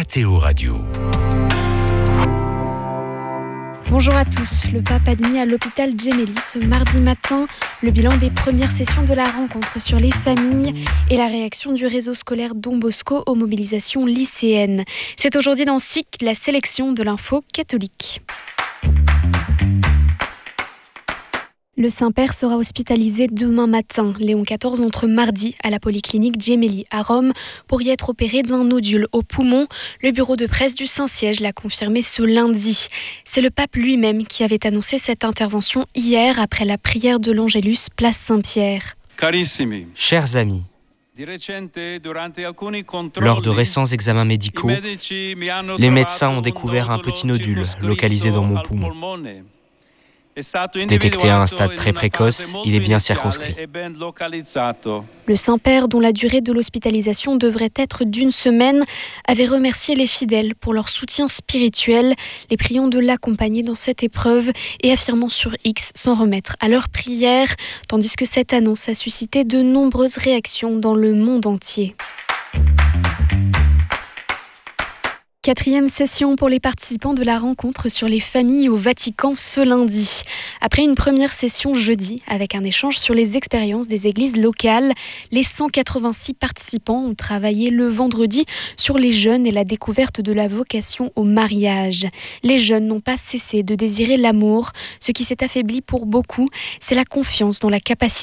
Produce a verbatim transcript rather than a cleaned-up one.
Mathéo Radio. Bonjour à tous. Le pape admis à l'hôpital Gemelli ce mardi matin. Le bilan des premières sessions de la rencontre sur les familles et la réaction du réseau scolaire Don Bosco aux mobilisations lycéennes. C'est aujourd'hui dans S I C, la sélection de l'info catholique. Le Saint-Père sera hospitalisé demain matin, Léon quatorze, entre mardi à la polyclinique Gemelli à Rome pour y être opéré d'un nodule au poumon. Le bureau de presse du Saint-Siège l'a confirmé ce lundi. C'est le pape lui-même qui avait annoncé cette intervention hier après la prière de l'Angélus, place Saint-Pierre. Carissimi. Chers amis, lors de récents examens médicaux, les médecins ont découvert un petit nodule localisé dans mon poumon. Détecté à un stade très précoce, il est bien circonscrit. Le Saint-Père, dont la durée de l'hospitalisation devrait être d'une semaine, avait remercié les fidèles pour leur soutien spirituel, les priant de l'accompagner dans cette épreuve et affirmant sur X s'en remettre à leurs prières, tandis que cette annonce a suscité de nombreuses réactions dans le monde entier. Quatrième session pour les participants de la rencontre sur les familles au Vatican ce lundi. Après une première session jeudi, avec un échange sur les expériences des églises locales, les cent quatre-vingt-six participants ont travaillé le vendredi sur les jeunes et la découverte de la vocation au mariage. Les jeunes n'ont pas cessé de désirer l'amour. Ce qui s'est affaibli pour beaucoup, c'est la confiance dans la capacité